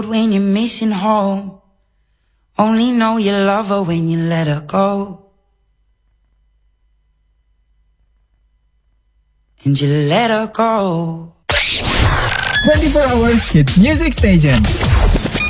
when you're missing home. Only know you love her when you let her go. And you let her go. 24-hour hits music station.